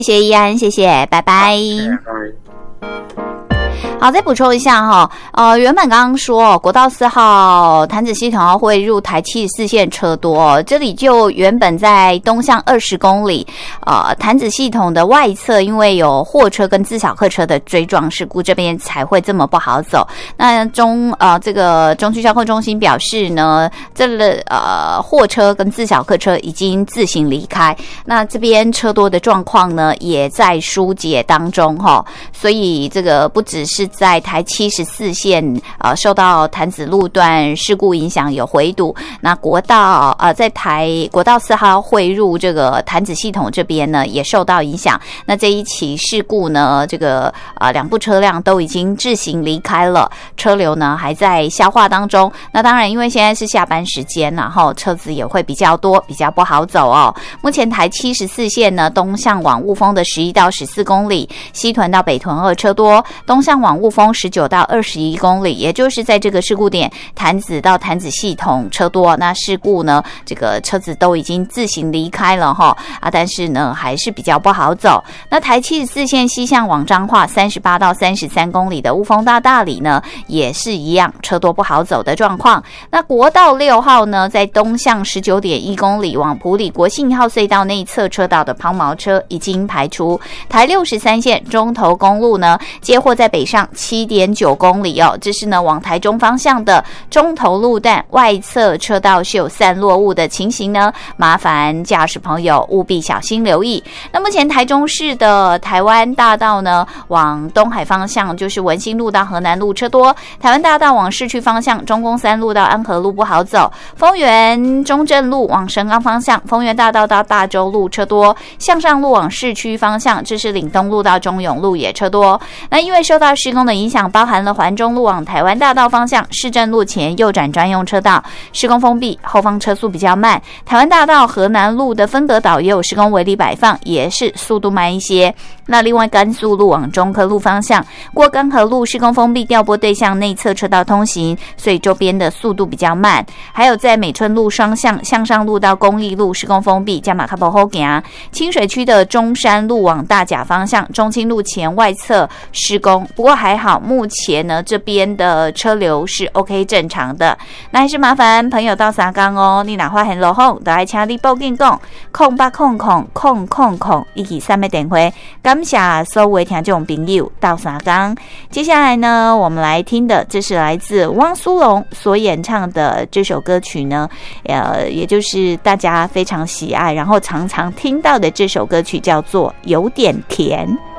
谢谢依安，谢谢，拜拜。好，再补充一下哈，原本刚刚说国道4号潭子系统要汇入台74线车多，这里就原本在东向20公里，潭子系统的外侧，因为有货车跟自小客车的追撞事故，这边才会这么不好走。那这个中区交通中心表示呢，货车跟自小客车已经自行离开，那这边车多的状况呢，也在疏解当中哈，所以这个不只是在台74线受到潭子路段事故影响有回堵，那在国道4号汇入这个潭子系统这边呢也受到影响。那这一起事故呢，这个两部车辆都已经自行离开了，车流呢还在消化当中。那当然因为现在是下班时间，然后车子也会比较多，比较不好走哦。目前台74线呢东向往雾峰的11到14公里，西屯到北屯2车多，东向往雾峰19到21公里，也就是在这个事故点潭子到潭子系统车多。那事故呢，这个车子都已经自行离开了但是呢还是比较不好走。那台74线西向往彰化38到33公里的雾峰到大里呢，也是一样车多不好走的状况。那国道6号呢，在东向19.1公里往埔里国信号隧道内侧车道的抛锚车已经排除。台63线中投公路呢，接获在北上7.9公里这是呢往台中方向的中投路段外侧车道是有散落物的情形呢，麻烦驾驶朋友务必小心留意。那目前台中市的台湾大道呢，往东海方向就是文心路到河南路车多，台湾大道往市区方向中宫3路到安和路不好走，丰原中正路往神冈方向丰原大道到大洲路车多，向上路往市区方向这是岭东路到中永路也车多。那因为受到施工的影响，包含了环中路往台湾大道方向市政路前右转专用车道施工封闭，后方车速比较慢。台湾大道河南路的分隔岛也有施工围篱摆放，也是速度慢一些。那另外甘肃路往中科路方向过甘河路施工封闭，调拨对向内侧车道通行，所以周边的速度比较慢。还有在美村路双向向上路到公益路施工封闭，加马卡波后行。清水区的中山路往大甲方向中清路前外侧施工，不过还好目前呢这边的车流是 OK 正常的。那还是麻烦朋友到三江你若发现落后就要请你报警讲08000000一起3的电话。感谢所有听众朋友到三江。接下来呢，我们来听的这是来自汪苏泷所演唱的这首歌曲呢，也就是大家非常喜爱然后常常听到的这首歌曲，叫做有点甜。